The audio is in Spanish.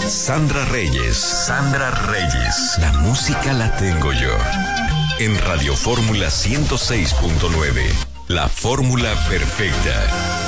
Sandra Reyes. Sandra Reyes. La música la tengo yo. En Radio Fórmula 106.9. La fórmula perfecta.